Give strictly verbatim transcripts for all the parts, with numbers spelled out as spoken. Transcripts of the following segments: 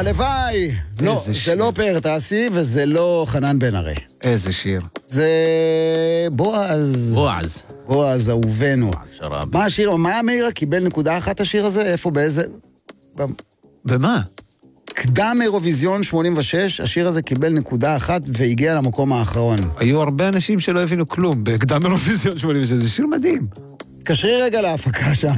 הלוואי. לא, זה לא פאר טסי וזה לא חנן בן ארי. איזה שיר. זה בועז. בועז. בועז, אהובנו. שרבי. מה השיר? מה מאירה קיבל נקודה אחת השיר הזה? איפה, באיזה... ומה? קדם אירוויזיון שמונים ושש, השיר הזה קיבל נקודה אחת והגיע למקום האחרון. היו הרבה אנשים שלא הבינו כלום בקדם אירוויזיון שמונים ושש, זה שיר מדהים. תתקשרי רגע להפקה שם.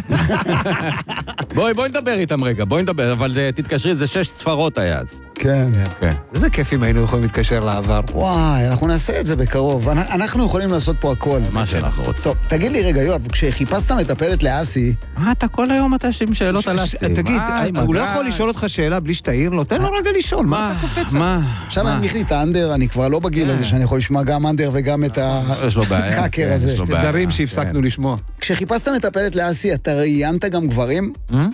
בואי, בואי נדבר איתם רגע, בואי נדבר, אבל תתקשרי, זה שש ספרות היה אז. כן. כן. איזה כיף אם היינו יכולים להתקשר לעבר. וואי, אנחנו נעשה את זה בקרוב. אנחנו יכולים לעשות פה הכל. מה שאנחנו רוצים. טוב, תגיד לי רגע, יואב, כשחיפשת מטפלת לאסי... מה, אתה כל היום אתה עם שאלות על אסי? תגיד, הוא לא יכול לשאול אותך שאלה בלי שתעיר לו? תן לו רגע לשאול, מה אתה קופץ? מה? עכשיו אני מכניס את האנדר, אני כבר לא בגיל הזה שאני יכול לשמוע גם אנדר וגם את הקאקר הזה. תדרים שהפסקנו לשמוע. כשחיפשת מטפלת לאסי, אתה ראיינת גם גברים?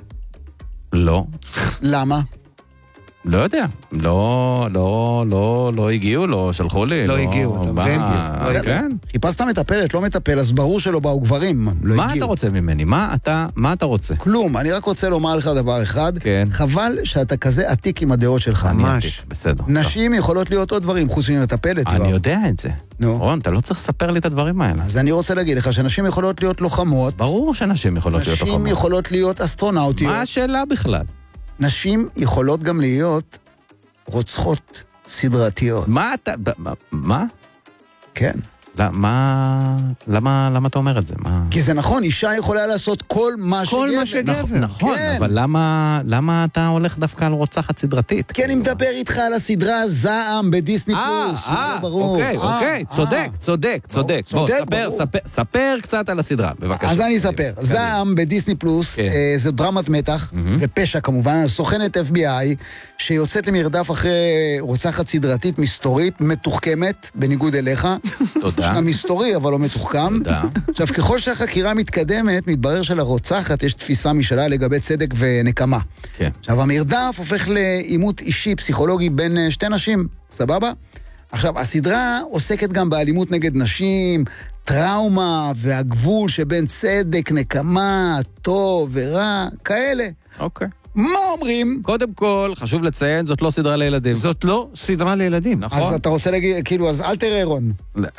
לא. למה? לא יודע. לא, לא, לא, לא הגיעו, לא שלחו לי. לא הגיעו, אתה מבין? כן. חיפשת מטפלת, לא מטפל, אז ברור שלא באו גברים. מה אתה רוצה ממני? מה אתה, מה אתה רוצה? כלום, אני רק רוצה לומר לך דבר אחד. כן. חבל שאתה כזה עתיק עם הדעות שלך. ממש. בסדר. נשים יכולות להיות עוד דברים, חוץ ממטפלת. אני יודע את זה. נו. רון, אתה לא צריך לספר לי את הדברים האלה. אז אני רוצה להגיד לך שנשים יכולות להיות לוחמות. ברור שנשים יכולות להיות לוחמות. נשים יכולות להיות אסטרונאוטיות. מה השאלה בכלל? נשים יכולות גם להיות רוצחות סדרתיות. מה אתה... מה? כן. למה... למה, למה אתה אומר את זה? מה... כי זה נכון, אישה יכולה לעשות כל מה שגבר. כל מה שגבר. נכון, אבל למה, למה אתה הולך דווקא על רוצחת סדרתית? כי אני מדבר איתך על הסדרה זעם בדיסני פלוס. אה, אוקיי, אוקיי, צודק, צודק, צודק. בוא, ספר, ספר, ספר קצת על הסדרה, בבקשה. אז אני אספר. זעם בדיסני פלוס, זה דרמת מתח, ופשע כמובן, סוכנת אף בי איי, שיוצאת למרדף אחרי רוצחת סדרתית מסתורית, מתוחכמת, בניגוד אליך. תודה. יש לה מסתורי, אבל לא מתוחכם. תודה. עכשיו, ככל שהחקירה מתקדמת, מתברר שלרוצחת יש תפיסה משלה לגבי צדק ונקמה. כן. עכשיו, המרדף הופך לאימות אישי, פסיכולוגי בין שתי נשים, סבבה? עכשיו, הסדרה עוסקת גם באלימות נגד נשים, טראומה והגבול שבין צדק, נקמה, טוב ורע, כאלה. אוקיי. מה אומרים? קודם כל, חשוב לציין, זאת לא סדרה לילדים. זאת לא סדרה לילדים. נכון. אז אתה רוצה להגיד, כאילו, אז אל תראה רון.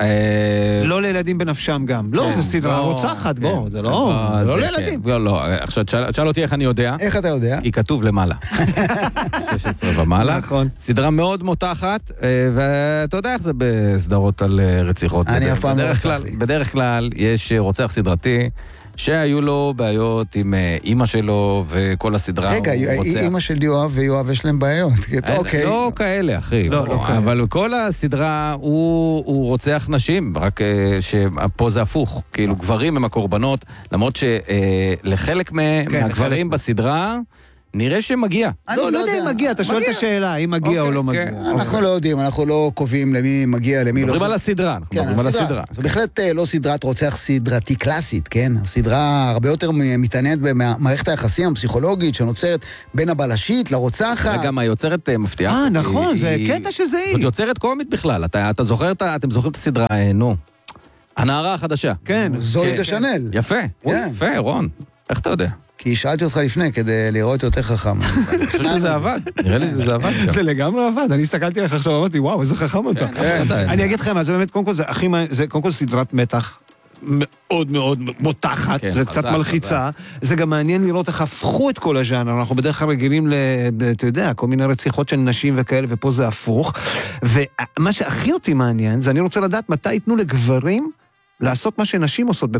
לא לילדים בנפשם גם. לא, זו סדרה רוצחת, בוא, זה לא לילדים. לא, לא, עכשיו, תשאל אותי איך אני יודע. איך אתה יודע? היא כתוב למעלה. שש עשרה ומעלה. נכון. סדרה מאוד מותחת, ואתה יודע איך זה בסדרות על רציחות. אני אף פעם לא רצחתי. בדרך כלל יש רוצח סדרתי, שהיו לו בעיות עם אמא שלו וכל הסדרה. רגע, אמא של יואב ויואב יש להם בעיות. אוקיי. לא כאלה, אחי. לא, לא כאלה. אבל כל הסדרה הוא רוצח נשים, רק שפה זה הפוך. כאילו, גברים הם הקורבנות, למרות שלחלק מהגברים בסדרה... נראה שמגיע. לא, לא יודע אם מגיע, אתה שואל את השאלה, אם מגיע או לא מגיע. אנחנו לא יודעים, אנחנו לא קובעים למי מגיע, למי לא. מדברים על הסדרה, אנחנו מדברים על הסדרה. זה בהחלט לא סדרת רוצח סדרתי קלאסית, כן? הסדרה הרבה יותר מתעניינת במערכת היחסים הפסיכולוגית שנוצרת בין הבלשית לרוצחת. גם היוצרת מפתיעה. אה, נכון, זה קטע שזה היא. זאת יוצרת קומית בכלל, אתה זוכר, אתם זוכרים את הסדרה, נו, הנערה החדשה. כן, זוהי דשנל. יפה, יפה, רון. איך אתה יודע? כי שאלתי אותך לפני כדי לראות יותר חכם. אני חושב שזה עבד, נראה לי שזה עבד. זה לגמרי עבד, אני הסתכלתי עליך עכשיו, אמרתי, וואו, איזה חכם אתה. אני אגיד לכם, זה באמת, קודם כל, זה קודם כל סדרת מתח מאוד מאוד מותחת, זה קצת מלחיצה, זה גם מעניין לראות איך הפכו את כל הז'אנר, אנחנו בדרך כלל רגילים ל, אתה יודע, כל מיני רציחות של נשים וכאלה, ופה זה הפוך, ומה שהכי אותי מעניין, זה אני רוצה לדעת מתי ייתנו לגברים לעשות מה שנשים עושות